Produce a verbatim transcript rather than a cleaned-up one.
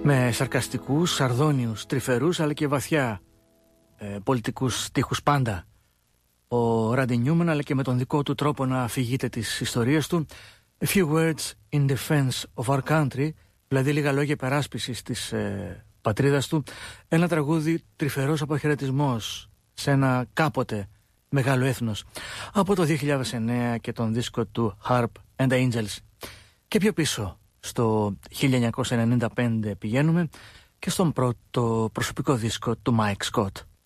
Με σαρκαστικούς, σαρδόνιους, τρυφερούς αλλά και βαθιά ε, πολιτικούς στίχους πάντα. Ο Ράντι Νιούμαν, αλλά και με τον δικό του τρόπο να αφηγείται τις ιστορίες του. A few words in defense of our country, δηλαδή λίγα λόγια υπεράσπισης της ε, πατρίδας του. Ένα τραγούδι τρυφερός αποχαιρετισμός σε ένα κάποτε μεγάλο έθνος. Από το δύο χιλιάδες εννέα και τον δίσκο του Harp and Angels. Και πιο πίσω, στο χίλια εννιακόσια ενενήντα πέντε πηγαίνουμε και στον πρώτο προσωπικό δίσκο του Mike Scott.